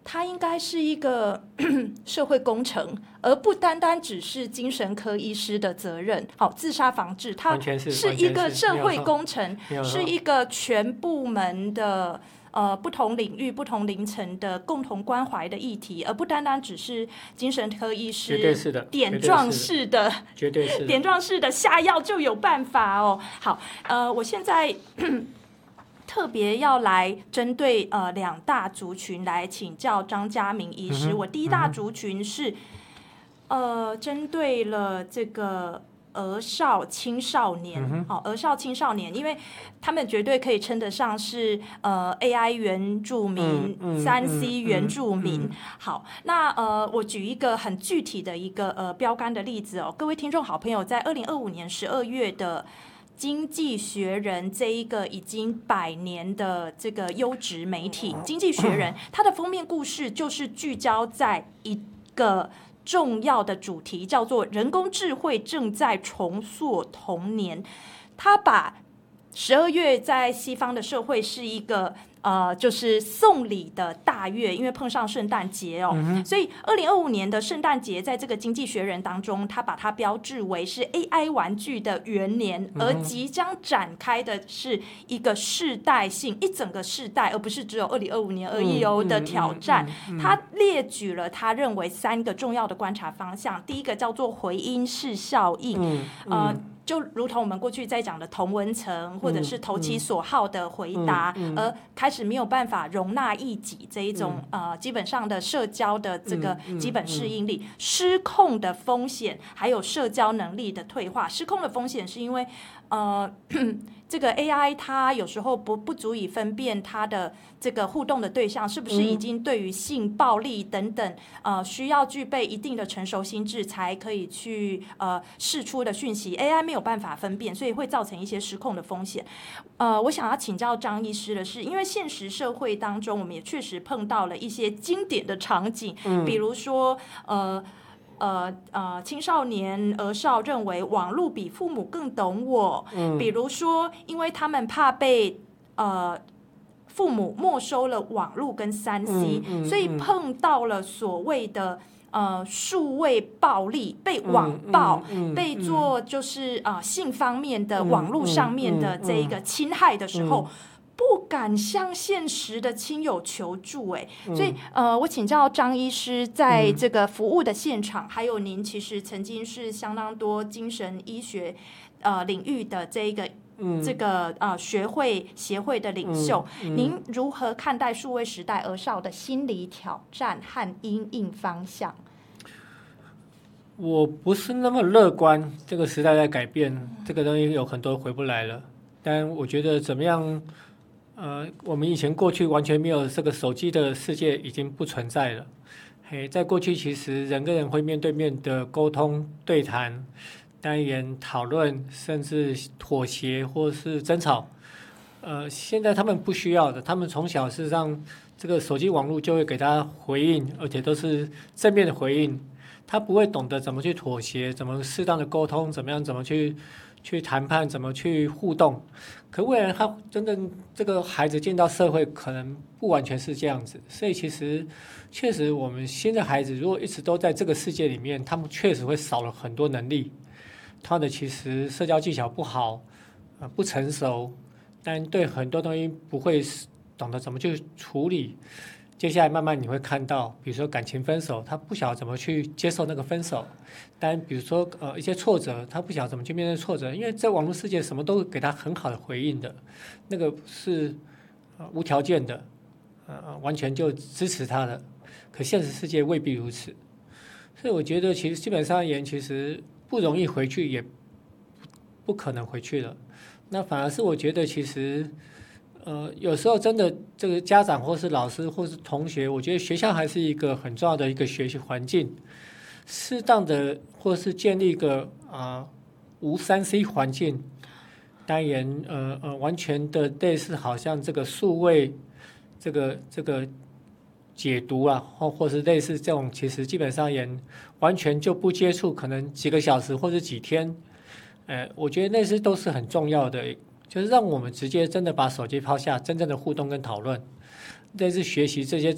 它应该是一个社会工程，而不单单只是精神科医师的责任。好，自杀防治它是一个社会工程，是一个全部门的不同领域、不同龄层的共同关怀的议题，而不单单只是精神科医师绝对是的点状式的， 绝对是的点状式的下药就有办法哦。好，我现在特别要来针对两大族群来请教张嘉明医师。我第一大族群是针对了这个儿少青少年，儿少青少年，因为他们绝对可以称得上是AI 原住民、3C 原住民。好，那我举一个很具体的一个标杆的例子哦，各位听众好朋友，在2025年12月的经济学人这一个已经100年的这个优质媒体，经济学人，它的封面故事就是聚焦在一个重要的主题，叫做人工智慧正在重塑童年。他把12月在西方的社会是一个就是送礼的大月，因为碰上圣诞节哦，所以2025年的圣诞节在这个经济学人当中，他把它标志为是 AI 玩具的元年，而即将展开的是一个世代性一整个世代，而不是只有2025年而已的挑战。他列举了他认为3个重要的观察方向，第一个叫做回音式效应，就如同我们过去在讲的同温层或者是投其所好的回答，而开始没有办法容纳异己这一种基本上的社交的这个基本适应力，失控的风险，还有社交能力的退化。失控的风险是因为这个 AI 它有时候不足以分辨它的这个互动的对象是不是已经对于性暴力等等需要具备一定的成熟心智才可以去释出的讯息 AI 没有办法分辨，所以会造成一些失控的风险。我想要请教张医师的是，因为现实社会当中我们也确实碰到了一些经典的场景，比如说青少年儿少认为网络比父母更懂我，比如说因为他们怕被父母没收了网络跟3C，所以碰到了所谓的数位暴力，被网暴，被做就是性方面的网络上面的这一个侵害的时候，不敢向现实的亲友求助，所以我请教张医师，在这个服务的现场，还有您其实曾经是相当多精神医学领域的这个学会协会的领袖，您如何看待数位时代儿少的心理挑战和因应方向？ 我不是那么乐观，这个时代在改变，这个东西有很多回不来了。但我觉得怎么样？我们以前过去完全没有这个手机的世界已经不存在了。在过去其实人跟人会面对面的沟通、对谈、单元讨论，甚至妥协或是争吵。现在他们不需要的，他们从小事实上这个手机网络就会给他回应，而且都是正面的回应。他不会懂得怎么去妥协，怎么适当的沟通，怎么去谈判，怎么去互动。可未来他真正这个孩子进到社会，可能不完全是这样子。所以确实我们新的孩子如果一直都在这个世界里面，他们确实会少了很多能力。他的其实社交技巧不好，不成熟，但对很多东西不会懂得怎么去处理。接下来慢慢你会看到，比如说感情分手，他不晓得怎么去接受那个分手；但比如说一些挫折，他不晓得怎么去面对挫折，因为在网络世界什么都给他很好的回应的，那个是无条件的，完全就支持他的。可现实世界未必如此，所以我觉得其实基本上而言，其实不容易回去，也不可能回去了。那反而是我觉得其实。有时候真的这个家长或是老师或是同学，我觉得学校还是一个很重要的一个学习环境，适当的或是建立一个无3C 环境，当然完全的类似好像这个数位这个解读啊，或是类似这种，其实基本上也完全就不接触，可能几个小时或者几天，我觉得那些都是很重要的。就是让我们直接真的把手机抛下，真正的互动跟讨论，类似学习这些